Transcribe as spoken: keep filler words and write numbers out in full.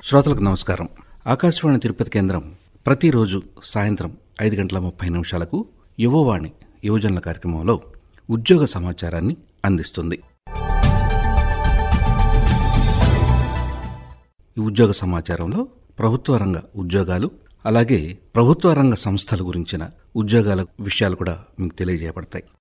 శ్రోతలకు నమస్కారం. ఆకాశవాణి తిరుపతి కేంద్రం ప్రతిరోజు సాయంత్రం ఐదు గంటల ముప్పై నిమిషాలకు యువవాణి యువజనుల కార్యక్రమంలో ఉద్యోగ సమాచారాన్ని అందిస్తుంది. ఈ ఉద్యోగ సమాచారంలో ప్రభుత్వ రంగ ఉద్యోగాలు, అలాగే ప్రభుత్వ రంగ సంస్థల గురించిన ఉద్యోగాల విషయాలు కూడా మీకు తెలియజేయబడతాయి.